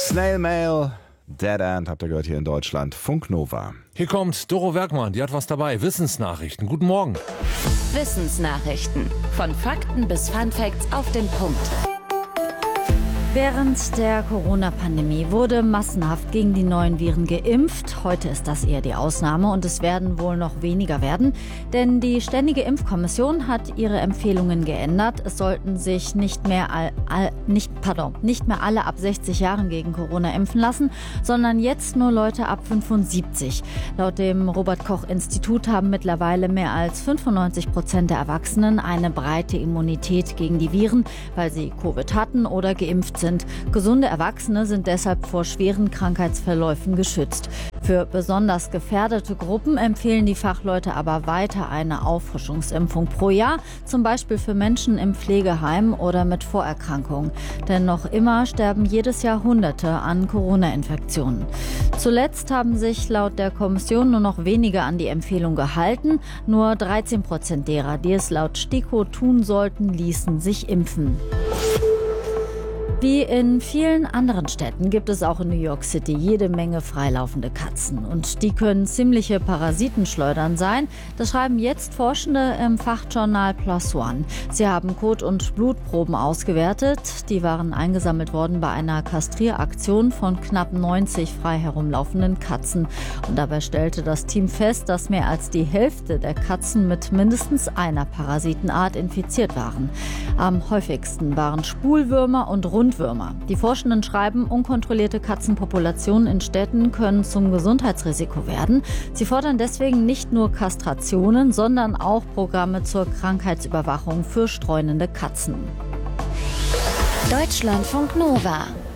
Snail Mail, Dead End, habt ihr gehört hier in Deutschland. Funk Nova. Hier kommt Doro Werkmann, die hat was dabei. Wissensnachrichten. Guten Morgen. Wissensnachrichten. Von Fakten bis Funfacts auf den Punkt. Während der Corona-Pandemie wurde massenhaft gegen die neuen Viren geimpft. Heute ist das eher die Ausnahme und es werden wohl noch weniger werden. Denn die Ständige Impfkommission hat ihre Empfehlungen geändert. Es sollten sich nicht mehr alle ab 60 Jahren gegen Corona impfen lassen, sondern jetzt nur Leute ab 75. Laut dem Robert-Koch-Institut haben mittlerweile mehr als 95% der Erwachsenen eine breite Immunität gegen die Viren, weil sie Covid hatten oder geimpft sind. Gesunde Erwachsene sind deshalb vor schweren Krankheitsverläufen geschützt. Für besonders gefährdete Gruppen empfehlen die Fachleute aber weiter eine Auffrischungsimpfung pro Jahr, zum Beispiel für Menschen im Pflegeheim oder mit Vorerkrankungen. Denn noch immer sterben jedes Jahr Hunderte an Corona-Infektionen. Zuletzt haben sich laut der Kommission nur noch wenige an die Empfehlung gehalten. Nur 13% derer, die es laut STIKO tun sollten, ließen sich impfen. Wie in vielen anderen Städten gibt es auch in New York City jede Menge freilaufende Katzen. Und die können ziemliche Parasitenschleudern sein. Das schreiben jetzt Forschende im Fachjournal PLOS ONE. Sie haben Kot- und Blutproben ausgewertet. Die waren eingesammelt worden bei einer Kastrieraktion von knapp 90 frei herumlaufenden Katzen. Und dabei stellte das Team fest, dass mehr als die Hälfte der Katzen mit mindestens einer Parasitenart infiziert waren. Am häufigsten waren Spulwürmer und Rundwürmer. Die Forschenden schreiben, unkontrollierte Katzenpopulationen in Städten können zum Gesundheitsrisiko werden. Sie fordern deswegen nicht nur Kastrationen, sondern auch Programme zur Krankheitsüberwachung für streunende Katzen. Deutschlandfunk Nova.